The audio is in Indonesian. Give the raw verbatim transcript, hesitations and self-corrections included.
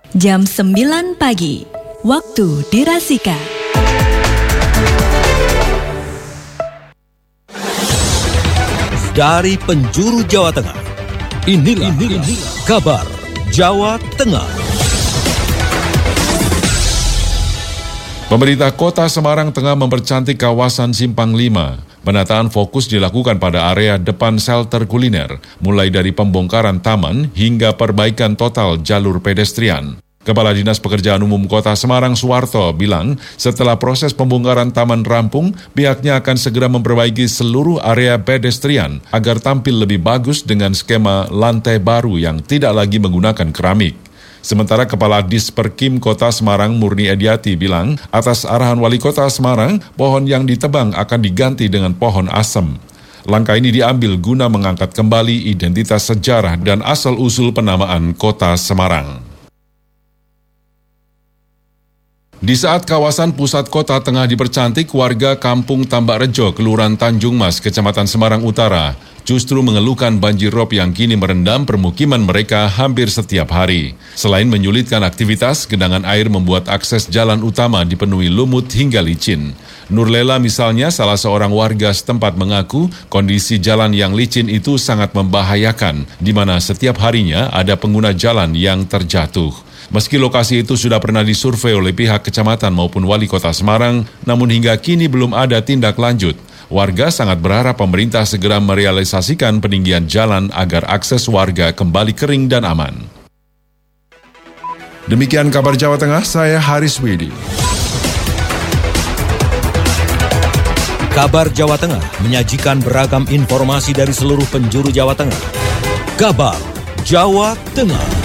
Jam sembilan pagi, waktu Dirasika. Dari penjuru Jawa Tengah, inilah, inilah kabar Jawa Tengah. Pemerintah Kota Semarang tengah mempercantik kawasan Simpang lima. Penataan fokus dilakukan pada area depan shelter kuliner, mulai dari pembongkaran taman hingga perbaikan total jalur pedestrian. Kepala Dinas Pekerjaan Umum Kota Semarang Suwarto bilang, setelah proses pembongkaran taman rampung, pihaknya akan segera memperbaiki seluruh area pedestrian agar tampil lebih bagus dengan skema lantai baru yang tidak lagi menggunakan keramik. Sementara Kepala Disperkim Kota Semarang Murni Ediati bilang, atas arahan Wali Kota Semarang, pohon yang ditebang akan diganti dengan pohon asem. Langkah ini diambil guna mengangkat kembali identitas sejarah dan asal-usul penamaan Kota Semarang. Di saat kawasan pusat kota tengah dipercantik, warga Kampung Tambak Rejo, Kelurahan Tanjung Mas, Kecamatan Semarang Utara, justru mengeluhkan banjir rob yang kini merendam permukiman mereka hampir setiap hari. Selain menyulitkan aktivitas, genangan air membuat akses jalan utama dipenuhi lumut hingga licin. Nurlela misalnya, salah seorang warga setempat mengaku kondisi jalan yang licin itu sangat membahayakan, di mana setiap harinya ada pengguna jalan yang terjatuh. Meski lokasi itu sudah pernah disurvei oleh pihak kecamatan maupun wali kota Semarang, namun hingga kini belum ada tindak lanjut. Warga sangat berharap pemerintah segera merealisasikan peninggian jalan agar akses warga kembali kering dan aman. Demikian kabar Jawa Tengah, saya Haris Widi. Kabar Jawa Tengah menyajikan beragam informasi dari seluruh penjuru Jawa Tengah. Kabar Jawa Tengah.